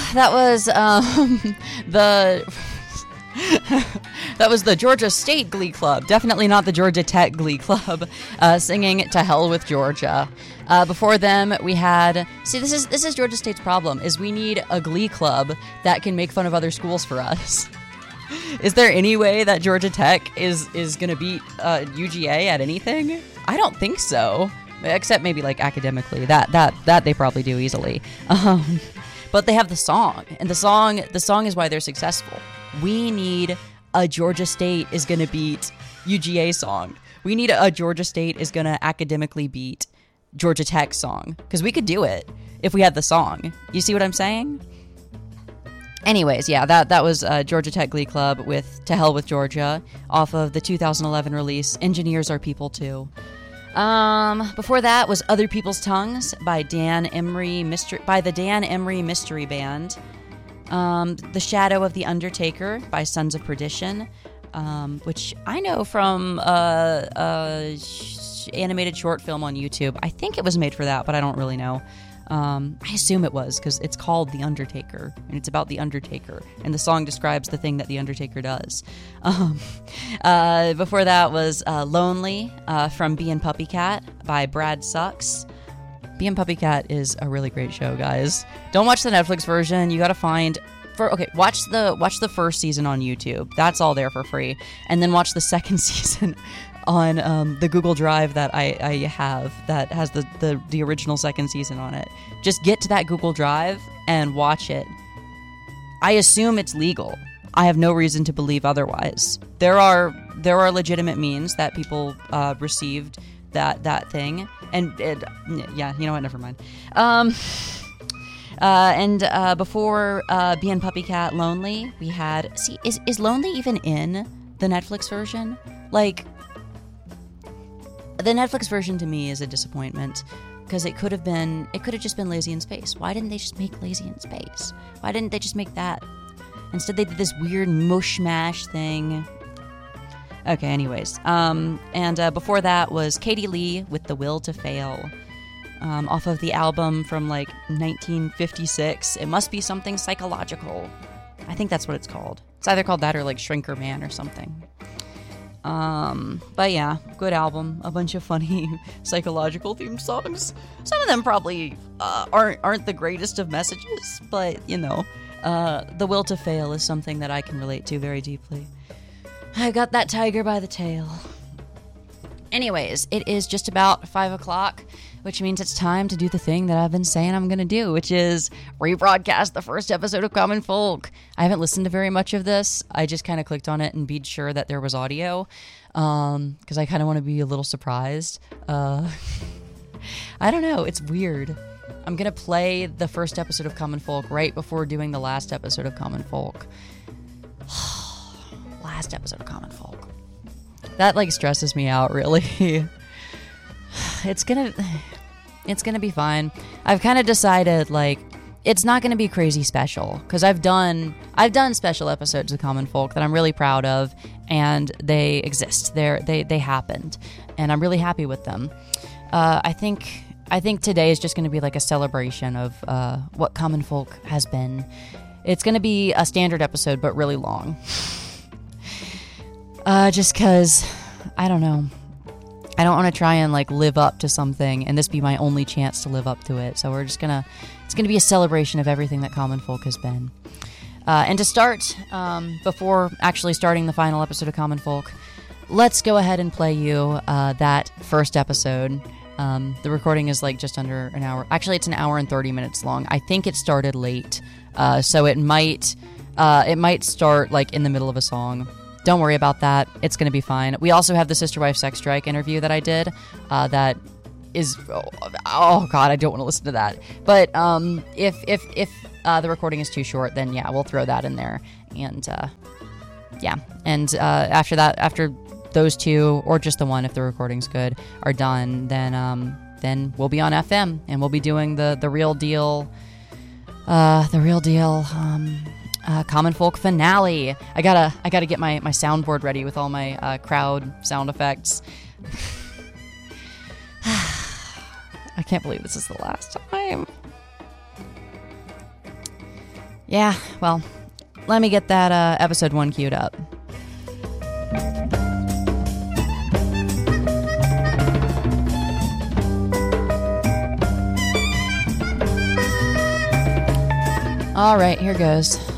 That was the that was the Georgia State Glee Club. Definitely not the Georgia Tech Glee Club singing "To Hell with Georgia." Before them, we had... See, this is Georgia State's problem, is we need a Glee Club that can make fun of other schools for us. Is there any way that Georgia Tech is going to beat UGA at anything? I don't think so. Except maybe, like, academically. That they probably do easily. But they have the song. And the song is why they're successful. We need a Georgia State is going to beat UGA song. We need a Georgia State is going to academically beat Georgia Tech song. Because we could do it if we had the song. You see what I'm saying? Anyways, yeah, that was Georgia Tech Glee Club with To Hell with Georgia off of the 2011 release, Engineers Are People Too. Before that was Other People's Tongues by the Dan Emery Mystery Band. The Shadow of the Undertaker by Sons of Perdition, which I know from animated short film on YouTube. I think it was made for that, but I don't really know. I assume it was, because it's called The Undertaker, and it's about The Undertaker, and the song describes the thing that The Undertaker does. Before that was Lonely from Bee and Puppy Cat by Brad Sucks. Bee and Puppy Cat is a really great show, guys. Don't watch the Netflix version. You gotta find... watch the first season on YouTube. That's all there for free. And then watch the second season on the Google Drive that I have that has the original second season on it. Just get to that Google Drive and watch it. I assume it's legal. I have no reason to believe otherwise. There are legitimate means that people received that thing, and yeah, you know what? Never mind. Before Bee and Puppy Cat, Lonely, we had... See, is Lonely even in the Netflix version? Like, the Netflix version to me is a disappointment, because it could have just been Lazy in Space. Why didn't they just make Lazy in Space? Why didn't they just make that? Instead, they did this weird mush-mash thing. Okay, anyways. Before that was Katie Lee with The Will to Fail. Off of the album from, like, 1956. It must be something psychological. I think that's what it's called. It's either called that or, like, Shrinker Man or something. But yeah, good album. A bunch of funny psychological themed songs. Some of them probably aren't the greatest of messages, but, you know, The Will to Fail is something that I can relate to very deeply. I got that tiger by the tail. Anyways, it is just about 5 o'clock, which means it's time to do the thing that I've been saying I'm going to do, which is rebroadcast the first episode of Common Folk. I haven't listened to very much of this. I just kind of clicked on it and be sure that there was audio, because I kind of want to be a little surprised. I don't know. It's weird. I'm going to play the first episode of Common Folk right before doing the last episode of Common Folk. Last episode of Common Folk. That, like, stresses me out, really. It's gonna be fine. I've kind of decided, like, it's not gonna be crazy special, because I've done special episodes of Common Folk that I'm really proud of, and they exist. They happened, and I'm really happy with them. I think today is just gonna be like a celebration of what Common Folk has been. It's gonna be a standard episode, but really long. Just because, I don't know. I don't want to try and, like, live up to something and this be my only chance to live up to it. So it's going to be a celebration of everything that Common Folk has been. And to start, before actually starting the final episode of Common Folk, let's go ahead and play you that first episode. The recording is, like, just under an hour. Actually, it's an hour and 30 minutes long. I think it started late. So it might start, like, in the middle of a song. Don't worry about that. It's going to be fine. We also have the Sister Wife Sex Strike interview that I did. That is... Oh, God, I don't want to listen to that. But if the recording is too short, then, yeah, we'll throw that in there. And, yeah. And after that, after those two, or just the one if the recording's good, are done, then we'll be on FM. And we'll be doing the real deal... Common Folk finale. I gotta get my soundboard ready with all my crowd sound effects. I can't believe this is the last time. Yeah, well, let me get that episode 1 queued up. All right, here goes.